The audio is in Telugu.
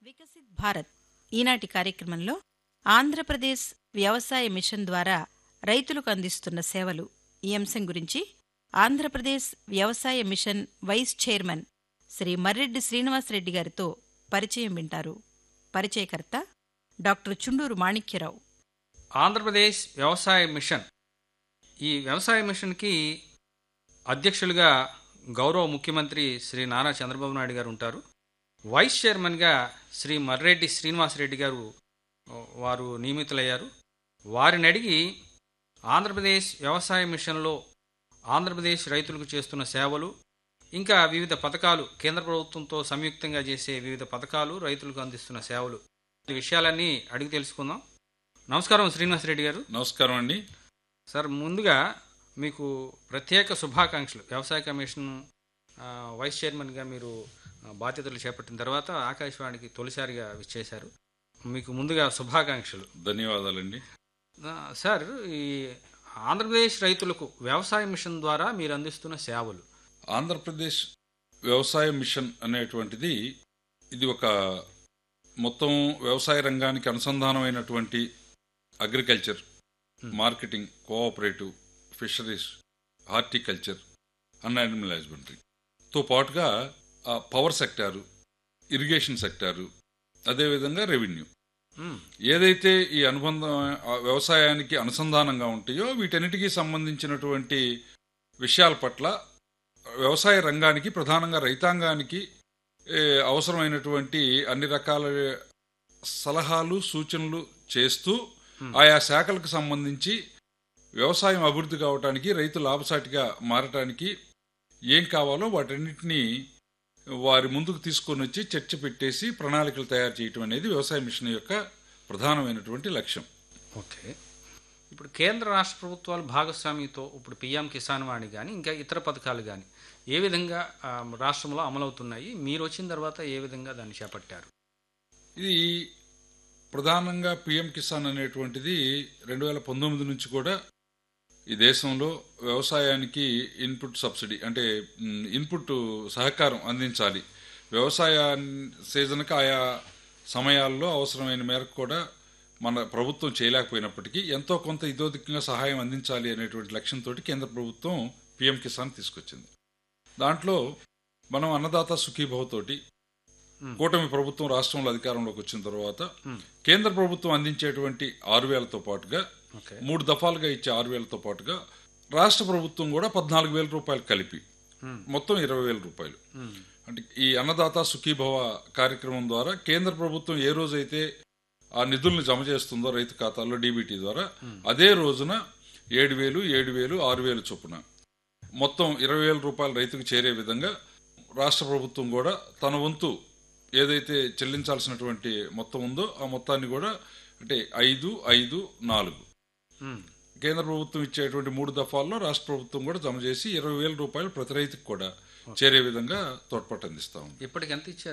వికసిత్ భారత్ ఈనాటి కార్యక్రమంలో ఆంధ్రప్రదేశ్ వ్యవసాయ మిషన్ ద్వారా రైతులకు అందిస్తున్న సేవలు ఈ అంశం గురించి ఆంధ్రప్రదేశ్ వ్యవసాయ machine vice chairman Shri Marreddy Srinivasa Reddy గారితో పరిచయం వింటారు. పరిచయకర్త డాక్టర్ చుండూరు మాణిక్యరావు. ఆంధ్రప్రదేశ్ వ్యవసాయ మిషన్, ఈ వ్యవసాయ మిషన్కి అధ్యక్షులుగా గౌరవ ముఖ్యమంత్రి శ్రీ నారా చంద్రబాబు నాయుడు గారు ఉంటారు. వైస్ చైర్మన్గా శ్రీ మర్రెడ్డి శ్రీనివాసరెడ్డి గారు వారు నియమితులయ్యారు. వారిని అడిగి ఆంధ్రప్రదేశ్ వ్యవసాయ మిషన్లో ఆంధ్రప్రదేశ్ రైతులకు చేస్తున్న సేవలు, ఇంకా వివిధ పథకాలు, కేంద్ర ప్రభుత్వంతో సంయుక్తంగా చేసే వివిధ పథకాలు, రైతులకు అందిస్తున్న సేవలు, ఈ విషయాలన్నీ అడిగి తెలుసుకుందాం. నమస్కారం శ్రీనివాసరెడ్డి గారు. నమస్కారం అండి. సార్, ముందుగా మీకు ప్రత్యేక శుభాకాంక్షలు. వ్యవసాయ కమిషన్ వైస్ చైర్మన్గా మీరు బాధ్యతలు చేపట్టిన తర్వాత ఆకాశవాణికి తొలిసారిగా విచ్చేశారు. మీకు ముందుగా శుభాకాంక్షలు. ధన్యవాదాలండి. సార్, ఈ ఆంధ్రప్రదేశ్ రైతులకు వ్యవసాయ మిషన్ ద్వారా మీరు అందిస్తున్న సేవలు. ఆంధ్రప్రదేశ్ వ్యవసాయ మిషన్ అనేటువంటిది ఇది ఒక మొత్తం వ్యవసాయ రంగానికి అనుసంధానమైనటువంటి agriculture, marketing, cooperative, fisheries, horticulture, animal హస్బెండరీతో పాటుగా పవర్ సెక్టారు, ఇరిగేషన్ సెక్టారు, అదేవిధంగా రెవెన్యూ, ఏదైతే ఈ అనుబంధం వ్యవసాయానికి అనుసంధానంగా ఉంటాయో వీటన్నిటికీ సంబంధించినటువంటి విషయాల పట్ల వ్యవసాయ రంగానికి, ప్రధానంగా రైతాంగానికి అవసరమైనటువంటి అన్ని రకాల సలహాలు, సూచనలు చేస్తూ ఆయా శాఖలకు సంబంధించి వ్యవసాయం అభివృద్ధి కావటానికి, రైతు లాభసాటిగా మారటానికి ఏం కావాలో వాటన్నిటినీ వారి ముందుకు తీసుకొని వచ్చి చర్చ పెట్టేసి ప్రణాళికలు తయారు చేయటం అనేది వ్యవసాయ మిషన్ యొక్క ప్రధానమైనటువంటి లక్ష్యం. ఓకే. ఇప్పుడు కేంద్ర రాష్ట్ర ప్రభుత్వాలు భాగస్వామ్యంతో ఇప్పుడు పిఎం కిసాన్ వాణి కానీ ఇంకా ఇతర పథకాలు కానీ ఏ విధంగా రాష్ట్రంలో అమలవుతున్నాయి? మీరు వచ్చిన తర్వాత ఏ విధంగా దాన్ని చేపట్టారు? ఇది ప్రధానంగా పిఎం కిసాన్ అనేటువంటిది 2019 నుంచి కూడా ఈ దేశంలో వ్యవసాయానికి ఇన్పుట్ సబ్సిడీ, అంటే ఇన్పుట్ సహకారం అందించాలి. వ్యవసాయ సీజన్కి ఆయా సమయాల్లో అవసరమైన మేరకు కూడా మన ప్రభుత్వం చేయలేకపోయినప్పటికీ ఎంతో కొంత ఇతోధికంగా సహాయం అందించాలి అనేటువంటి లక్ష్యంతో కేంద్ర ప్రభుత్వం పిఎం కిసాన్ తీసుకొచ్చింది. దాంట్లో మనం అన్నదాత సుఖీభవ తోటి కూటమి ప్రభుత్వం రాష్ట్రంలో అధికారంలోకి వచ్చిన తర్వాత కేంద్ర ప్రభుత్వం అందించేటువంటి 6,000తో పాటుగా 3 దఫాలుగా ఇచ్చే 6,000తో పాటుగా రాష్ట్ర ప్రభుత్వం కూడా 14,000 రూపాయలు కలిపి మొత్తం 20,000 రూపాయలు. అంటే ఈ అన్నదాత సుఖీభవ కార్యక్రమం ద్వారా కేంద్ర ప్రభుత్వం ఏ రోజైతే ఆ నిధులను జమ చేస్తుందో రైతు ఖాతాల్లో డీబీటీ ద్వారా, అదే రోజున 7,000, 7,000, 6,000 చొప్పున మొత్తం 20,000 రూపాయలు రైతుకు చేరే విధంగా రాష్ట్ర ప్రభుత్వం కూడా తన వంతు ఏదైతే చెల్లించాల్సినటువంటి మొత్తం ఉందో ఆ మొత్తాన్ని కూడా, అంటే 5, 5, 4 కేంద్ర ప్రభుత్వం ఇచ్చేటువంటి 3 దఫాల్లో రాష్ట్ర ప్రభుత్వం కూడా జమ చేసి 20,000 రూపాయలు ప్రతి రైతుకు కూడా చేరే విధంగా తోడ్పాటు అందిస్తాం. ఇప్పటికి ఎంత ఇచ్చారు?